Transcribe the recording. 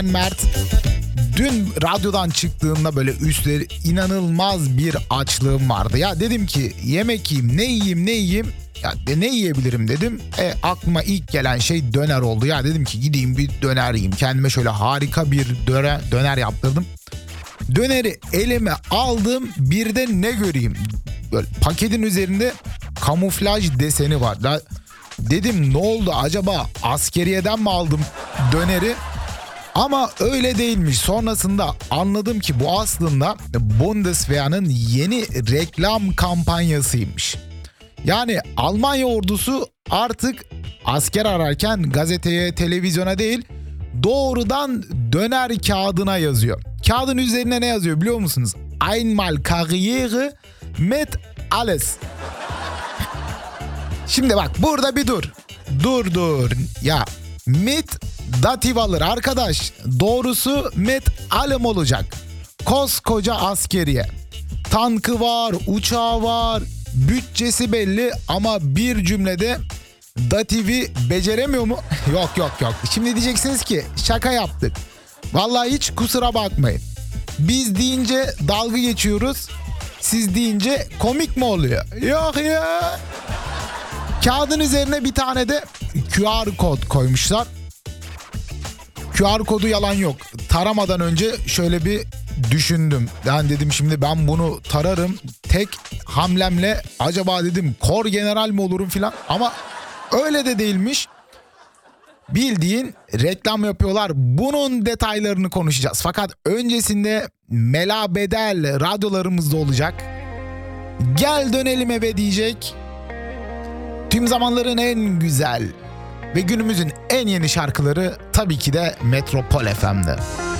Mert. Dün radyodan çıktığımda böyle üstleri inanılmaz bir açlığım vardı. Ya dedim ki yemek yiyeyim, ne yiyeyim? Ya ne yiyebilirim dedim. Aklıma ilk gelen şey döner oldu. Ya dedim ki gideyim bir döner yiyeyim. Kendime şöyle harika bir döner yaptırdım. Döneri elime aldım, bir de ne göreyim? Böyle paketin üzerinde kamuflaj deseni var. Dedim ne oldu acaba, askeriyeden mi aldım döneri? Ama öyle değilmiş. Sonrasında anladım ki bu aslında Bundeswehr'ın yeni reklam kampanyasıymış. Yani Almanya ordusu artık asker ararken gazeteye, televizyona değil, doğrudan döner kağıdına yazıyor. Kağıdın üzerine ne yazıyor biliyor musunuz? Einmal Karriere mit alles. Şimdi bak burada bir dur. Dur. Ya mit datif alır arkadaş. Doğrusu mit allem olacak. Koskoca askeriye. Tankı var, uçağı var, bütçesi belli ama bir cümlede datifi beceremiyor mu? Yok. Şimdi diyeceksiniz ki şaka yaptık. Vallahi hiç kusura bakmayın. Biz deyince dalga geçiyoruz. Siz deyince komik mi oluyor? Yok ya. Kağıdın üzerine bir tane de QR kod koymuşlar. QR kodu yalan yok. Taramadan önce şöyle bir düşündüm. Yani dedim şimdi ben bunu tararım. Tek hamlemle acaba dedim kor general mi olurum filan. Ama öyle de değilmiş. Bildiğin reklam yapıyorlar. Bunun detaylarını konuşacağız. Fakat öncesinde Mela Bedel radyolarımızda olacak. Gel dönelim eve diyecek. Tüm zamanların en güzel ve günümüzün en yeni şarkıları tabii ki de Metropol FM'de.